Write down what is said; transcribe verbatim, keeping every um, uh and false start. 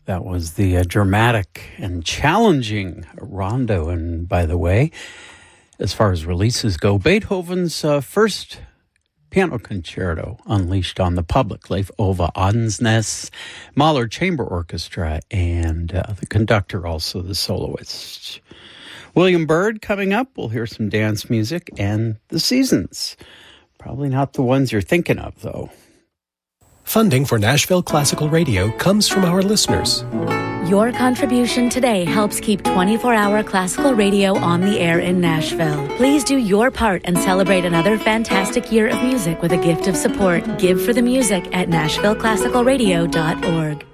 That was the uh, dramatic and challenging Rondo. And by the way, as far as releases go, Beethoven's uh, first piano concerto unleashed on the public, Leif Ove Andsnes, Mahler Chamber Orchestra, and uh, the conductor, also the soloist. William Byrd coming up. We'll hear some dance music and the seasons. Probably not the ones you're thinking of, though. Funding for Nashville Classical Radio comes from our listeners. Your contribution today helps keep twenty-four hour classical radio on the air in Nashville. Please do your part and celebrate another fantastic year of music with a gift of support. Give for the music at nashville classical radio dot org.